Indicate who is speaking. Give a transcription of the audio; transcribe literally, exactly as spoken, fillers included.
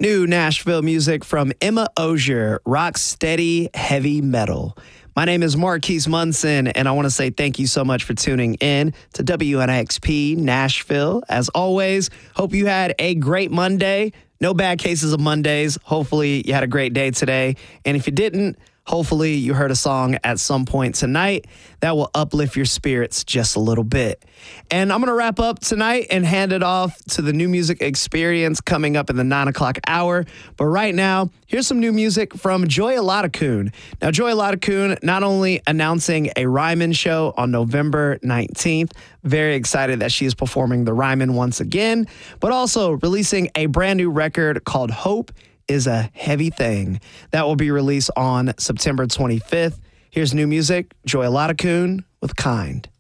Speaker 1: New Nashville music from Emma Ogier, rock steady heavy metal. My name is Marquise Munson, and I want to say thank you so much for tuning in to W N X P Nashville. As always, hope you had a great Monday. No bad cases of Mondays. Hopefully you had a great day today. And if you didn't, hopefully you heard a song at some point tonight that will uplift your spirits just a little bit. And I'm going to wrap up tonight and hand it off to the new music experience coming up in the nine o'clock hour. But right now, here's some new music from Joy Olatakun. Now, Joy Olatakun not only announcing a Ryman show on November nineteenth, very excited that she is performing the Ryman once again, but also releasing a brand new record called Hope is a Heavy Thing that will be released on September twenty-fifth. Here's new music, Joy Olatakun with Kind.